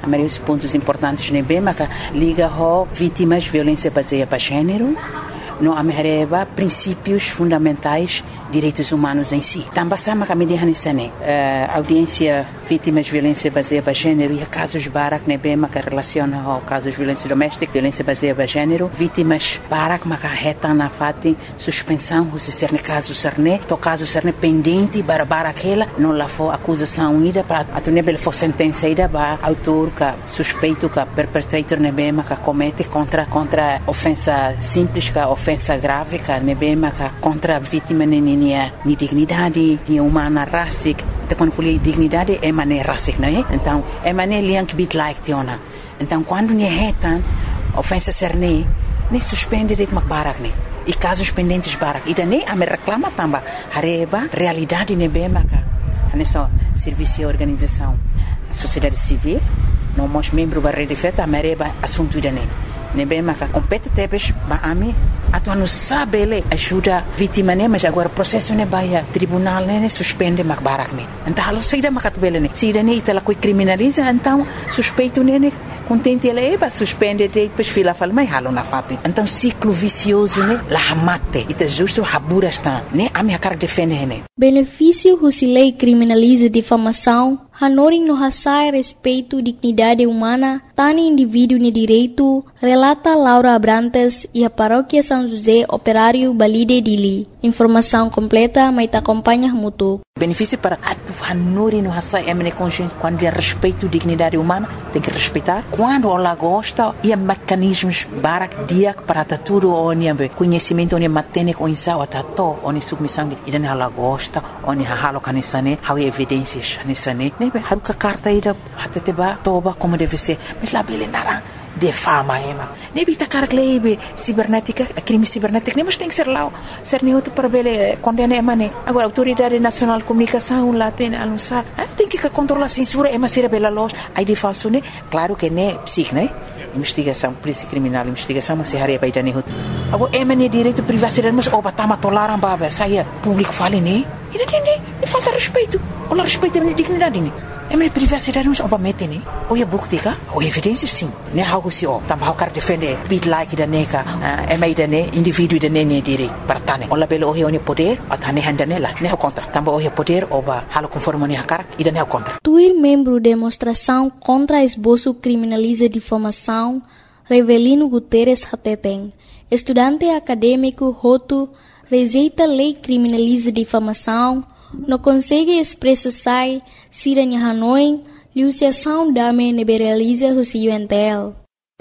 a maioria dos pontos importantes nebe maka liga ho vítimas de violência baseada para gênero, no amereba princípios fundamentais direitos humanos em si. Também sama que medida nisane audiência vítimas de violência baseada para gênero e casos barak nebe maka relaciona ao casos de violência doméstica, violência baseada para gênero, vítimas barak maka reta na fati suspensão se ser caso serne, to caso serne pendente para aquela não lá for acusação ida para atunebel for sentença ida ba autor ka suspeito ka perpetrator nebe maka comete contra ofensa simples ka ofensa grave ka nebe maka contra vítima ni dignidade, ni humana racic. Então quando falei dignidade é maneira racic, não é? Então é maneira liang bit like tiona. Então quando ni retan ofensa serne, nem suspende de barak ne. E casos pendentes barak. E daí a me reclama tamba hareba realidade nebe maka. Nessa serviço e organização sociedade civil, não mos membro da rede feta a mereba assunto dane. Nebe maka compete tebes ba ami atu não sabe ele ajuda vítima né, mas agora processo ne baia tribunal ne suspende mak barak ne. Então halo saída makat bele ne. Saída ne itala coi criminaliza então suspeito ne contente ele ba suspende depois fila fala mai halo na fati. Então ciclo vicioso ne la mate. Ita justo habura está ne ami hakar defende ne. Benefício se lei criminaliza difamação, hanoring no hasai respeito dignidade humana, tani indivíduo ne direito, relata Laura Abrantes e a paróquia São José Operário Balide Dili. Informação completa, mas te acompanha muito. Benefício para hanoring no hasai é consciência quando é respeito dignidade humana, tem que respeitar. Quando ela gosta, e mecanismos barak dia para tudo onde conhecimento onde matene com insau atato onde submissão e daí ela gosta onde halo kanisane há evidências nisane nebe haruka carta ida hateteba toba como deve ser mas lá bele nara defama ema nebe ta carglebe cibernética crime cibernético nem mas tem que ser lá ser neutro para bele condena emane agora autoridade nacional de comunicação lá tem anunciar tem que controlar a censura ema ser bela loja aí de falso né claro que né psic né investigação, polícia criminal, investigação, mas se haria para ir nehut. Agora, emane direito privacidade, mas oba tama tolaram baba, saia público fale né? E não falta respeito. Olha respeito a minha dignidade né? Emane privacidade, mas oba mete né? Ou é buktika, ou evidência sim. Né algo se ó, tamba o cara defende, bit like da neka, emai da né, indivíduo da né direito para tane. Olha belo o ne poder, atane handa nela, né o contra. Tamba o poder, oba halo conforme ne hakar, e da né o contra. Tuir membro demonstração contra esboço criminaliza difamação, Revelino Guterres Hateten, estudante acadêmico Roto, rejeita lei criminaliza difamação, não consegue expressar Siranya Hanoi, Luciação Dame neberaliza o UNTL.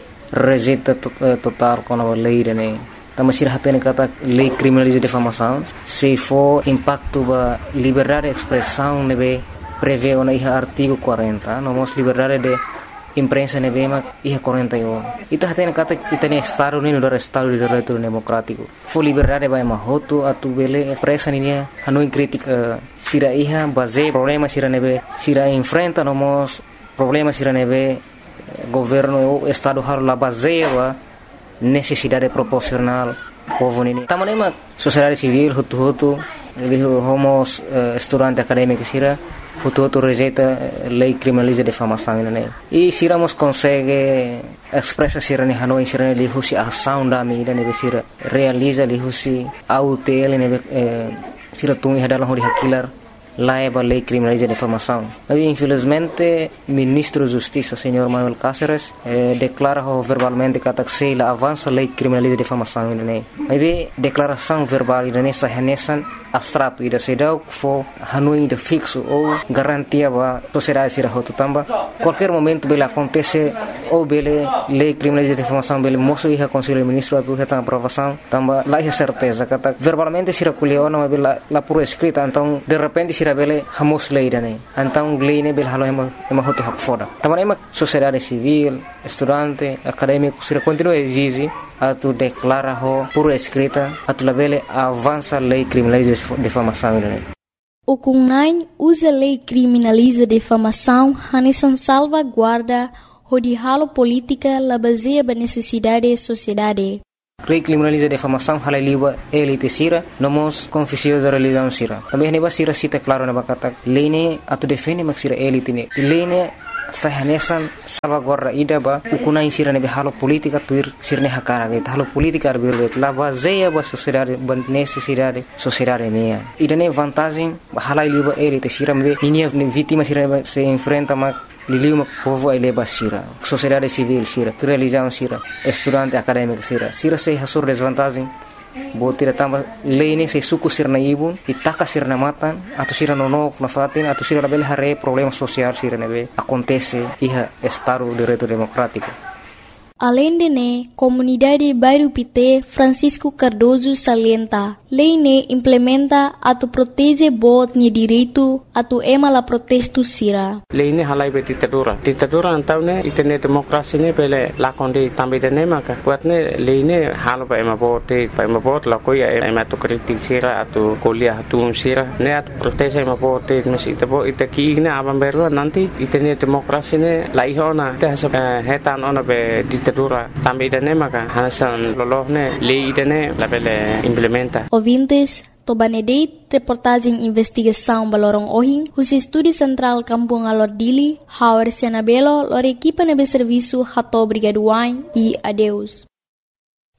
Rejeita total com a lei, né? Tama sira hatene kata lei criminaliza difamação, se for impacto ba liberdade de expressão nebe prevê o artigo 40, nomos liberdade de imprensa nebe mak iha 41. Ita hatene kata itane estado ni no estado de direito democrático. Fo liberdade ba mahoto atu bele expressa ni hanu crítica sira iha base problema sira nebe sira enfrenta nomos problema sira nebe governo estado har la base wa necessidade proporcional povo nini. Tamanema sociedade civil hutu homos estudante acadêmico sira hutu rejeita lei criminaliza difamação né. E siramos consegue expressa sira ni Hanoi sira li husi ação da medida ne sira realiza li husi autel ne sira tungi hadalah hori hakilar laiba lei criminaliza difamação. Mas infelizmente ministro de Justiça senhor Manuel Cáceres declara verbalmente que a avança lei criminaliza difamação né. Mas declaração verbal nessa renesan abstrato ida sedau fo Hanoi de fixo ou garantia ba sociedade sira hotu tamba qualquer momento bela acontece ou bele lei criminaliza difamação bele moço iha conselho ministro apresenta aprovação tamba lá é certeza que verbalmente sira kuliona mas bela la por escrita então de repente sira bele hamos lei dane então lei ne bele halo ema hotu hak foda tamba ema sociedade civil estudante acadêmico sira continua exige atu declara ho por escrita atu labele avança lei criminaliza difamação O CUNAI usa lei criminaliza difamação hanesan salvaguarda de halo política la baseia ba necessidade da sociedade. Lei criminaliza difamação halaliwa elite sira nomos confissão da religião sira. Também neba sira cita claro na bakata lei ne atu defende mak sira elite ne. Lei ne sahanesan salvaguarda ida ba ukuna insira nebe halo politika tuir sirne hakara ne halo politika arbirbe lava zeya ba sociedade ban necessidade sociedade ne ida ne vantagem hala liba ele te sira mbe ninia vítima sira se enfrenta ma liliu povo ai leba sira sociedade civil sira religião sira estudante acadêmico sira se hasur desvantagem botira tamba lei se suku sirna ibu itaka sirna matan atau sira nonok na fatin atau sira label hare problema sosial sira nebe acontece iha estado direito democrático. Além de ne, comunidade bairro Pité Francisco Cardoso salienta, lei ne implementa atu protege bot ni direito atu ema la protesto sira. Lei ne halai be ditadura antau ne itene demokrasi ne pele lakonde tambe de ne maka buat ne lei ne halo ba ema bot la ko ya ema to kritik sira atu kuliah atu sira ne atu protege ema bot mesi tebo itaki ne abam beru nanti itene demokrasi ne laihona te hetan ona be ditadura tambe de ne maka hanasan lolohne lei de ne la pele implementa. Ouvintes, Tobanedeit, reportagem investigação Balorong Ohing, os Estúdio Central Kampung Alordili, Hauer Senabelo, lor equipa nebe serviço Hato Brigaduain e adeus.